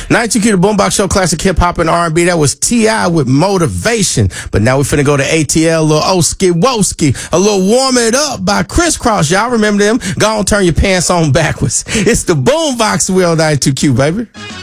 92Q, the Boombox Show, classic hip hop and R&B. That was T.I. with Motivation. But now we finna go to ATL, a little Oski Woski, a little Warm It Up by Crisscross. Y'all remember them? Go on, turn your pants on backwards. It's the Boombox Wheel 92Q, baby.